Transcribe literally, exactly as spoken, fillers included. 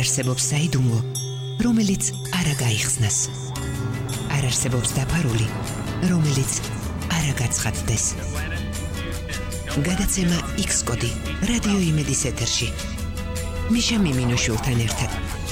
არსებობს საიდუმლო, რომელიც არ გაიხსნას. არ არსებობს დაფარული, რომელიც არ გაცხადდეს. გადაცემა X კოდი რადიო იმედის ეთერში. მიშა მიმინოშვილთან ერთად.